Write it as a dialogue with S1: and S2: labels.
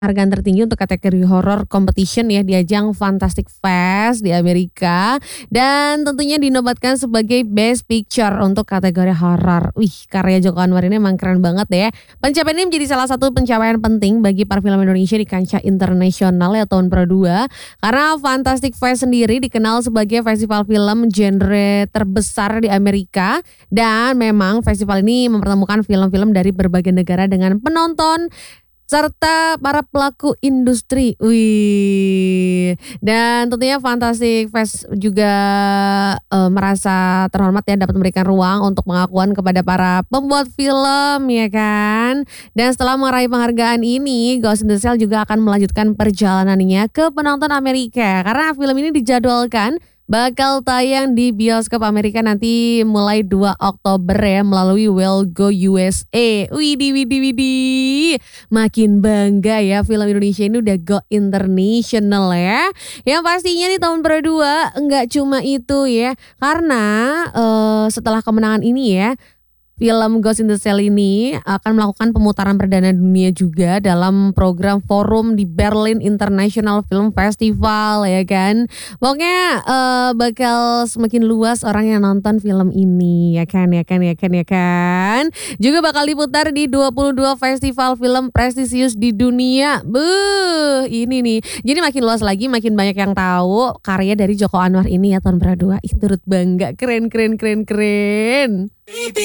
S1: Penghargaan tertinggi untuk kategori horror competition ya di ajang Fantastic Fest di Amerika dan tentunya dinobatkan sebagai Best Picture untuk kategori horror. Wih, karya Joko Anwar ini emang keren banget ya. Pencapaian ini menjadi salah satu pencapaian penting bagi para film Indonesia di kancah internasional ya tahun kedua. Karena Fantastic Fest sendiri dikenal sebagai festival film genre terbesar di Amerika dan memang festival ini mempertemukan film-film dari berbagai negara dengan penonton serta para pelaku industri. Wih. Dan tentunya Fantastic Fest juga merasa terhormat ya dapat memberikan ruang untuk pengakuan kepada para pembuat film ya kan. Dan setelah meraih penghargaan ini, Ghost in the Shell juga akan melanjutkan perjalanannya ke penonton Amerika karena film ini dijadwalkan bakal tayang di bioskop Amerika nanti mulai 2 Oktober ya melalui Well Go USA. Widih, widih, widih. Makin bangga ya film Indonesia ini udah go international ya. Yang pastinya di tahun kedua enggak cuma itu ya. Karena setelah kemenangan ini ya, film Ghost in the Shell ini akan melakukan pemutaran perdana dunia juga dalam program forum di Berlin International Film Festival ya kan. Pokoknya bakal semakin luas orang yang nonton film ini ya kan. Juga bakal diputar di 22 festival film prestisius di dunia. Ini nih. Jadi makin luas lagi, makin banyak yang tahu karya dari Joko Anwar ini ya tahun kedua. Ih, turut bangga, keren.